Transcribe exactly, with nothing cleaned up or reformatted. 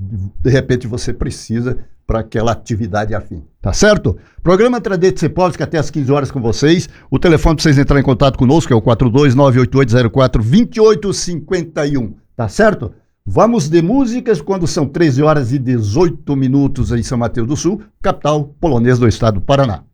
de repente você precisa para aquela atividade afim. Tá certo? Programa Tradete Cepolsky até às quinze horas com vocês. O telefone para vocês entrarem em contato conosco é o quatro dois nove oito oito zero quatro dois oito cinco um. Tá certo? Vamos de músicas quando são treze horas e dezoito minutos em São Mateus do Sul, capital polonesa do estado do Paraná.